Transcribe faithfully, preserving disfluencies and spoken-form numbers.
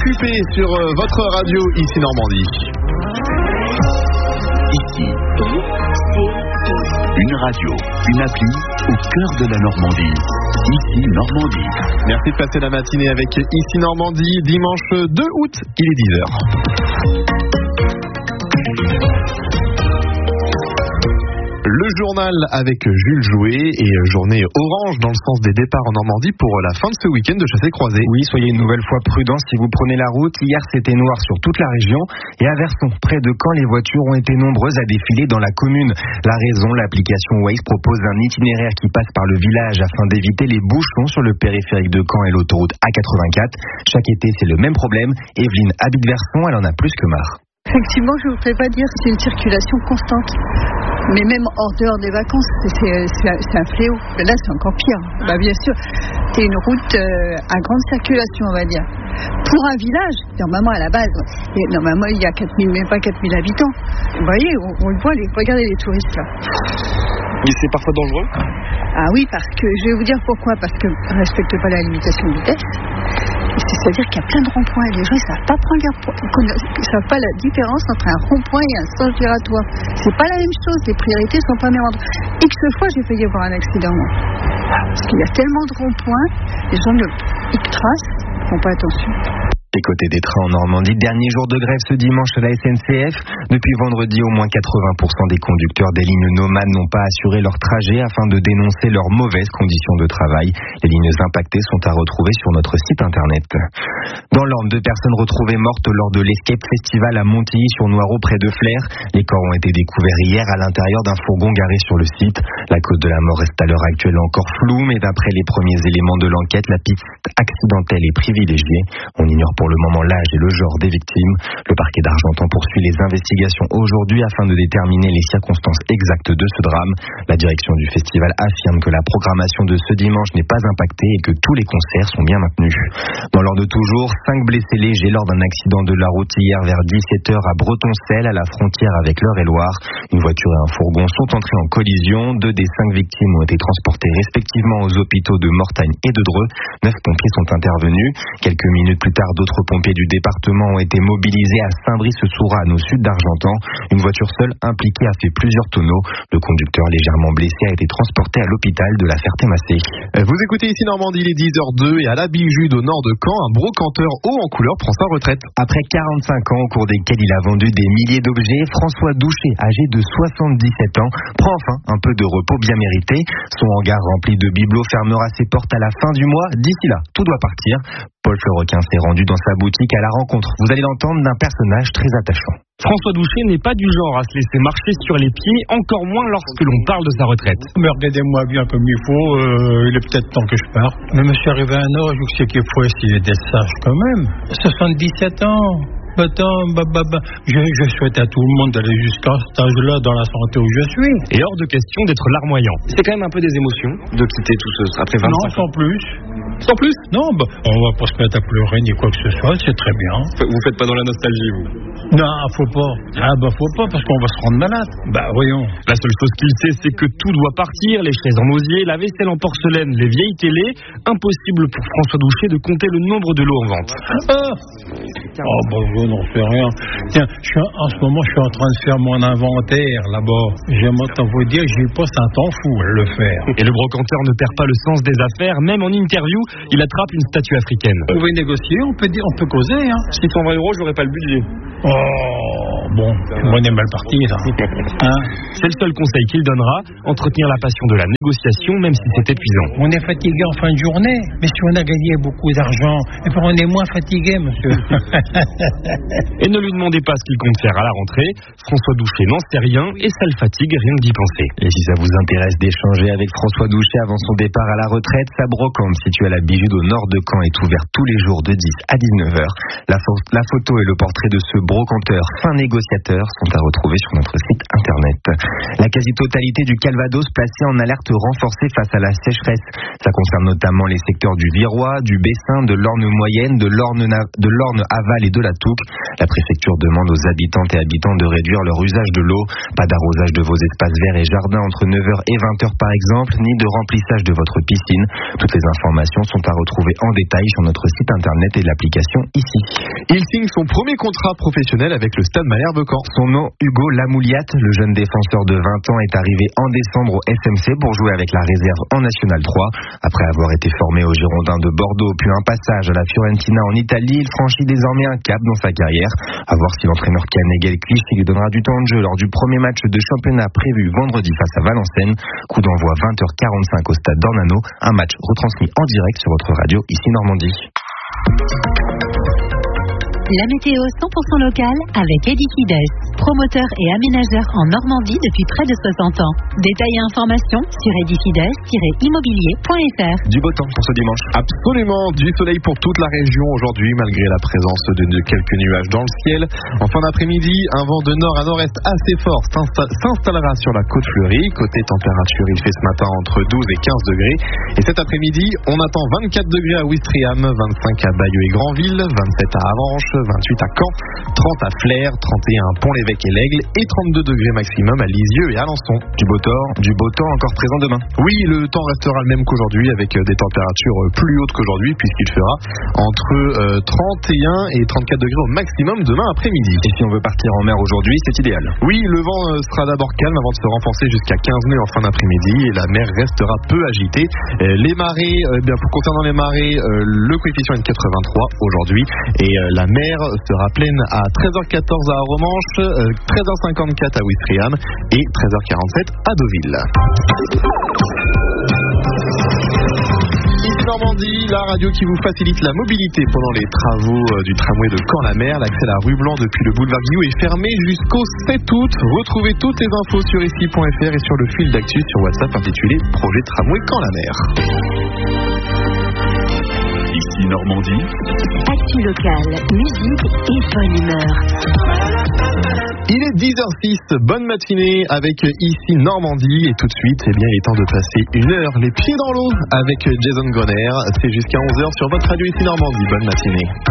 occupé sur euh, votre radio ici Normandie. Ici, une radio, une appli au cœur de la Normandie. Ici Normandie. Merci de passer la matinée avec Ici Normandie, dimanche deux août, il est dix heures. Le journal avec Jules Jouet et journée orange dans le sens des départs en Normandie pour la fin de ce week-end de chassé-croisé. Oui, soyez une nouvelle fois prudents si vous prenez la route. Hier, c'était noir sur toute la région et à Verson, près de Caen, les voitures ont été nombreuses à défiler dans la commune. La raison, l'application Waze propose un itinéraire qui passe par le village afin d'éviter les bouchons sur le périphérique de Caen et l'autoroute A quatre-vingt-quatre. Chaque été, c'est le même problème. Evelyne habite Verson, elle en a plus que marre. Effectivement, je ne voudrais pas dire que c'est une circulation constante. Mais même hors dehors des vacances, c'est, c'est, c'est un fléau. Là, c'est encore pire. Bah, bien sûr, c'est une route euh, à grande circulation, on va dire. Pour un village, normalement à la base, et normalement il y a quatre mille, même pas quatre mille habitants. Vous voyez, on, on le voit, les, regardez les touristes là. Mais c'est parfois dangereux ? Ah oui, parce que, je vais vous dire pourquoi. Parce qu'ils ne respectent pas la limitation de vitesse. C'est-à-dire qu'il y a plein de ronds-points et les gens ne savent pas prendre leur point. Ils ne savent pas la différence entre un rond-point et un sens giratoire. C'est pas la même chose, les priorités sont pas les mêmes. X fois j'ai failli avoir un accident. Moi. Parce qu'il y a tellement de ronds-points, les gens ne ils tracent, ils ne font pas attention. Et côté des trains en Normandie, dernier jour de grève ce dimanche à la S N C F. Depuis vendredi, au moins quatre-vingts pour cent des conducteurs des lignes nomades n'ont pas assuré leur trajet afin de dénoncer leurs mauvaises conditions de travail. Les lignes impactées sont à retrouver sur notre site internet. Dans l'Orne, deux personnes retrouvées mortes lors de l'Escape Festival à Montilly-sur-Noireau près de Flers. Les corps ont été découverts hier à l'intérieur d'un fourgon garé sur le site. La cause de la mort reste à l'heure actuelle encore floue, mais d'après les premiers éléments de l'enquête, la piste accidentelle est privilégiée. On ignore pour le moment l'âge et le genre des victimes. Le parquet d'Argentan poursuit les investigations aujourd'hui afin de déterminer les circonstances exactes de ce drame. La direction du festival affirme que la programmation de ce dimanche n'est pas impactée et que tous les concerts sont bien maintenus. Dans l'ordre de toujours, cinq blessés légers lors d'un accident de la route hier vers dix-sept heures à Bretonçelle, à la frontière avec l'Eure-et-Loire. Une voiture et un fourgon sont entrés en collision. Deux des cinq victimes ont été transportées respectivement aux hôpitaux de Mortagne et de Dreux. Neuf pompiers sont intervenus. Quelques minutes plus tard, d'autres pompiers du département ont été mobilisés à Saint-Brice-Sourane, au sud d'Argentan. Une voiture seule impliquée a fait plusieurs tonneaux. Le conducteur légèrement blessé a été transporté à l'hôpital de la Ferté-Macé. Vous écoutez Ici Normandie, il est dix heures deux et à la Bijude au nord de Caen, un brocanteur haut en couleur prend sa retraite. Après quarante-cinq ans au cours desquels il a vendu des milliers d'objets, François Douchet, âgé de soixante-dix-sept ans, prend enfin un peu de repos bien mérité. Son hangar rempli de bibelots fermera ses portes à la fin du mois. D'ici là, tout doit partir. Paul Fleurrequin s'est rendu dans sa boutique à la rencontre, vous allez l'entendre, d'un personnage très attachant. François Douchet n'est pas du genre à se laisser marcher sur les pieds, encore moins lorsque l'on parle de sa retraite. Mais regardez-moi bien comme il faut, euh, il est peut-être temps que je parte. Mais je suis arrivé à un âge où c'est qu'il faut essayer d'être sage quand même. soixante-dix-sept ans. Attends, bah, bah, bah. Je, je souhaite à tout le monde d'aller jusqu'à cet âge-là dans la santé où je suis. Et hors de question d'être larmoyant. C'est quand même un peu des émotions de quitter tout ce après vingt-cinq ans. Non, sans plus. Sans plus ? Non, bah, on va pas se mettre à pleurer ni quoi que ce soit, c'est très bien. Vous faites pas dans la nostalgie, vous ? Non, faut pas. Ah bah faut pas, parce qu'on va se rendre malade. Bah voyons. La seule chose qu'il sait, c'est que tout doit partir, les chaises en osier, la vaisselle en porcelaine, les vieilles télés. Impossible pour François Douchet de compter le nombre de lots en vente. Ah Oh bah je n'en sais rien. Tiens, je suis, en ce moment, je suis en train de faire mon inventaire là-bas. J'aimerais t'en vous dire, j'ai pas un temps fou à le faire. Et le brocanteur ne perd pas le sens des affaires. Même en interview, il attrape une statue africaine. On peut négocier, on peut dire, on peut causer. Hein. six cent vingt euros, j'aurais pas le budget. Oh, bon, on est mal parti là. Hein? C'est le seul conseil qu'il donnera, entretenir la passion de la négociation, même si c'est épuisant. On est fatigué en fin de journée, mais si on a gagné beaucoup d'argent, et puis on est moins fatigué, monsieur. Et ne lui demandez pas ce qu'il compte faire à la rentrée. François Douchet n'en sait rien et ça le fatigue rien que d'y penser. Et si ça vous intéresse d'échanger avec François Douchet avant son départ à la retraite, sa brocante située à la Bijude au nord de Caen est ouverte tous les jours de dix à dix-neuf heures. La, fo- la photo et le portrait de ce brocanteur fin négociateur sont à retrouver sur notre site internet. La quasi-totalité du Calvados placée en alerte renforcée face à la sécheresse. Ça concerne notamment les secteurs du Virois, du Bessin, de l'Orne moyenne, de l'Orne, de l'Orne aval et de la Touques. La préfecture demande aux habitantes et habitants de réduire leur usage de l'eau. Pas d'arrosage de vos espaces verts et jardins entre neuf heures et vingt heures par exemple, ni de remplissage de votre piscine. Toutes les informations sont à retrouver en détail sur notre site internet et l'application ici. Il signe son premier contrat professionnel avec le Stade Malherbe Caen. Son nom, Hugo Lamouliat, le jeune défenseur de vingt ans, est arrivé en décembre au S M C pour jouer avec la réserve en National trois. Après avoir été formé aux Girondins de Bordeaux, puis un passage à la Fiorentina en Italie, il franchit désormais un cap dans sa carrière. À voir si l'entraîneur Canegel Clichy lui donnera du temps de jeu lors du premier match de championnat prévu vendredi face à Valenciennes. Coup d'envoi vingt heures quarante-cinq au stade d'Ornano. Un match retransmis en direct sur votre radio ici Normandie. La météo cent pour cent locale avec Edifides, promoteur et aménageur en Normandie depuis près de soixante ans. Détails et informations sur edifides tiret immobilier point f r. Du beau temps pour ce dimanche. Absolument, du soleil pour toute la région aujourd'hui, malgré la présence de, de quelques nuages dans le ciel. En fin d'après-midi, un vent de nord à nord-est assez fort s'insta- s'installera sur la côte fleurie. Côté température, il fait ce matin entre douze et quinze degrés. Et cet après-midi, on attend vingt-quatre degrés à Ouistreham, vingt-cinq à Bayeux et Granville, vingt-sept à Avenches, vingt-huit à Caen, trente à Flers, trente et un à Pont-l'Évêque et l'Aigle et trente-deux degrés maximum à Lisieux et Alençon. Du beau temps, du beau temps encore présent demain. Oui, le temps restera le même qu'aujourd'hui avec des températures plus hautes qu'aujourd'hui puisqu'il fera entre euh, trente et un et trente-quatre degrés au maximum demain après-midi. Et si on veut partir en mer aujourd'hui, c'est idéal. Oui, le vent euh, sera d'abord calme avant de se renforcer jusqu'à quinze nœuds en fin d'après-midi et la mer restera peu agitée. Euh, les marées, euh, bien pour concernant les marées, euh, le coefficient est de quatre-vingt-trois aujourd'hui et euh, la mer sera pleine à treize heures quatorze à Romanche, euh, treize heures cinquante-quatre à Ouistreham et treize heures quarante-sept à Deauville. Ici Normandie, la radio qui vous facilite la mobilité pendant les travaux euh, du tramway de Caen-la-Mer. L'accès à la rue Blanc depuis le boulevard Guillou est fermé jusqu'au sept août. Retrouvez toutes les infos sur ici point f r et sur le fil d'actu sur WhatsApp intitulé Projet Tramway Caen-la-Mer. Ici Normandie. Actu locale, musique et bonne humeur. Il est dix heures six, bonne matinée avec ici Normandie et tout de suite, eh bien, il est temps de passer une heure les pieds dans l'eau avec Jason Grenier. C'est jusqu'à onze heures sur votre radio ici Normandie. Bonne matinée.